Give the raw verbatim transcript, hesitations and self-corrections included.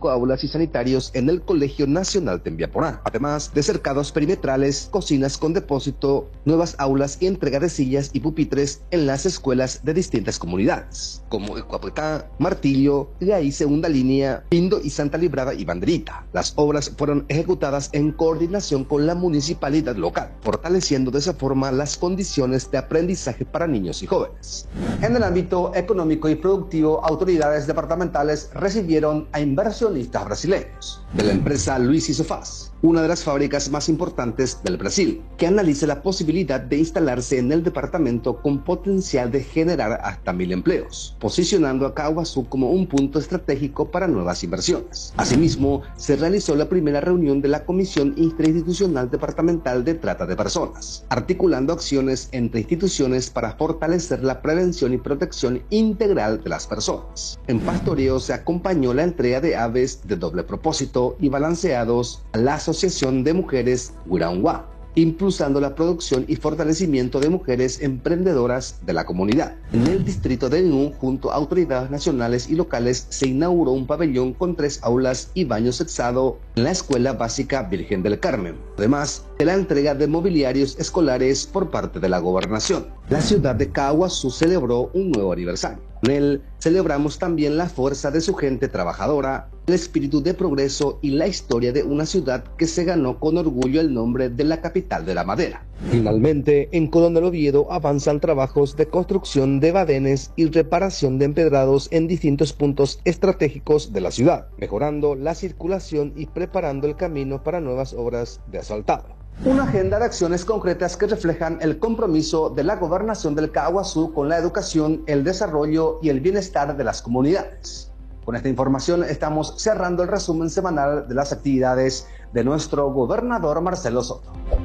cinco aulas y sanitarios en el Colegio Nacional Tembiaporá, además de cercados perimetrales, cocinas con depósito, nuevas aulas y entrega de sillas y pupitres en las escuelas de distintas comunidades, como Ecuapetá, Martillo, Gaí Segunda Línea, Pindo y Santa Librada y Banderita. Las obras fueron ejecutadas en coordinación con la municipalidad local, fortaleciendo de esa forma las condiciones de aprendizaje para niños y jóvenes. En el ámbito económico y productivo, autoridades departamentales recibieron a inversionistas brasileños de la empresa Luis y Sofás, una de las fábricas más importantes del Brasil, que analiza la posibilidad de instalarse en el departamento con potencial de generar hasta mil empleos, posicionando a Caaguazú como un punto estratégico para nuevas inversiones. Asimismo, se realizó la primera reunión de la Comisión Interinstitucional Departamental de Trata de Personas, articulando acciones entre instituciones para fortalecer la prevención y protección integral de las personas. En pastoreo se acompañó la entrega de aves de doble propósito y balanceados a la Asociación de Mujeres Huiranguá, impulsando la producción y fortalecimiento de mujeres emprendedoras de la comunidad. En el distrito de Ñuñoa, junto a autoridades nacionales y locales, se inauguró un pabellón con tres aulas y baño sexado en la Escuela Básica Virgen del Carmen, además de la entrega de mobiliarios escolares por parte de la gobernación. La ciudad de Caaguazú celebró un nuevo aniversario. Con él celebramos también la fuerza de su gente trabajadora, el espíritu de progreso y la historia de una ciudad que se ganó con orgullo el nombre de la capital de la madera. Finalmente, en Coronel Oviedo avanzan trabajos de construcción de badenes y reparación de empedrados en distintos puntos estratégicos de la ciudad, mejorando la circulación y preparando el camino para nuevas obras de asfaltado. Una agenda de acciones concretas que reflejan el compromiso de la gobernación del Caaguazú con la educación, el desarrollo y el bienestar de las comunidades. Con esta información estamos cerrando el resumen semanal de las actividades de nuestro gobernador Marcelo Soto.